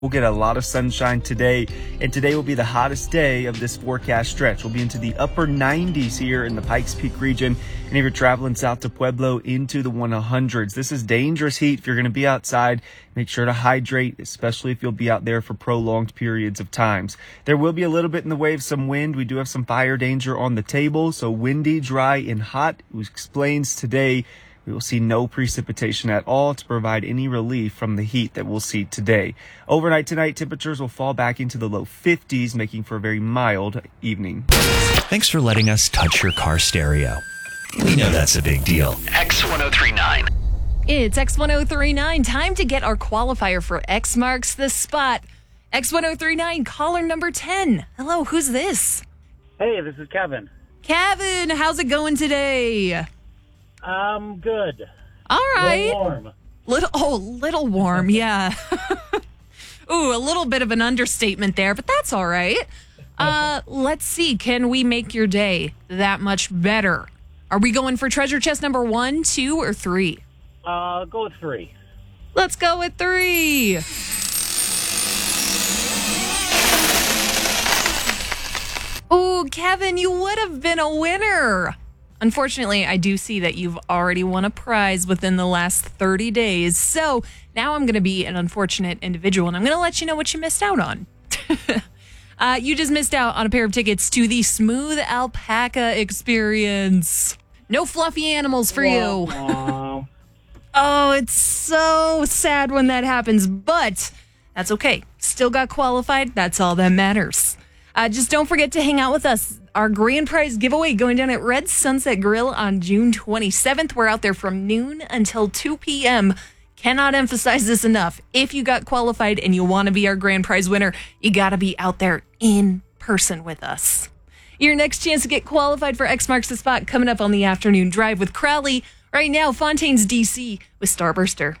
We'll get a lot of sunshine today, and today will be the hottest day of this forecast stretch. We'll be into the upper 90s here in the Pikes Peak region, and if you're traveling south to Pueblo, into the 100s. This is dangerous heat. If you're going to be outside, make sure to hydrate, especially if you'll be out there for prolonged periods of times. There will be a little bit in the way of some wind. We do have some fire danger on the table, so windy, dry, and hot, which explains today we will see no precipitation at all to provide any relief from the heat that we'll see today. Overnight tonight, temperatures will fall back into the low 50s, making for a very mild evening. Thanks for letting us touch your car stereo. We know that's a big deal. X1039. It's X1039. Time to get our qualifier for X Marks the Spot. X1039, caller number 10. Hello, who's this? Hey, this is Kevin. Kevin, how's it going today? Good. All right. Little warm. Little warm, yeah. Ooh, a little bit of an understatement there, but that's all right. Let's see. Can we make your day that much better? Are we going for treasure chest number 1, 2, or 3? Go with 3. Let's go with 3. Ooh, Kevin, you would have been a winner. Unfortunately, I do see that you've already won a prize within the last 30 days. So now I'm going to be an unfortunate individual, and I'm going to let you know what you missed out on. You just missed out on a pair of tickets to the Smooth Alpaca Experience. No fluffy animals for you. Oh, it's so sad when that happens, but that's okay. Still got qualified. That's all that matters. Just don't forget to hang out with us. Our grand prize giveaway going down at Red Sunset Grill on June 27th. We're out there from noon until 2 p.m. Cannot emphasize this enough. If you got qualified and you want to be our grand prize winner, you got to be out there in person with us. Your next chance to get qualified for X Marks the Spot coming up on the afternoon drive with Crowley. Right now, Fontaine's DC with Starburster.